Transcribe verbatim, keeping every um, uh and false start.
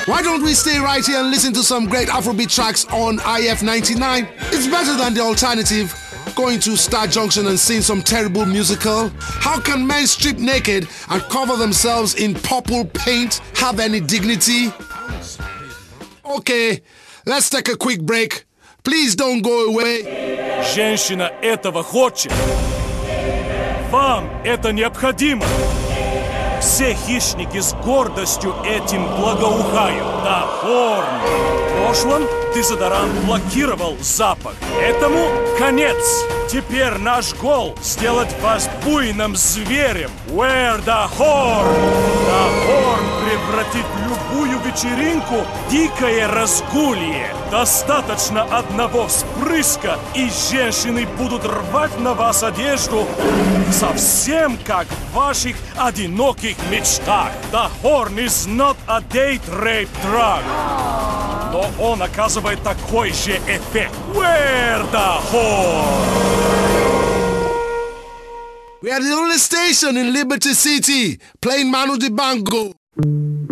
Why don't we stay right here and listen to some great Afrobeat tracks on I F ninety-nine? It's better than the alternative. Going to Star Junction and seeing some terrible musical? How can men strip naked and cover themselves in purple paint have any dignity? Okay, let's take a quick break. Please don't go away. Женщина этого хочет. Вам это необходимо. Все хищники с гордостью этим благоухают. Да, Хорн. В прошлом дезодорант блокировал запах. Этому конец. Теперь наш гол — сделать вас буйным зверем. Wear the horn. Да, Хорн превратит любую вечеринку в дикое разгулье. Достаточно одного вспрыска, и женщины будут рвать на вас одежду, совсем как в ваших одиноких мечтах. The horn is not a date rape drug. Но он оказывает такой же эффект. Wear the horn. We are the only station in Liberty City playing Manu Dibango.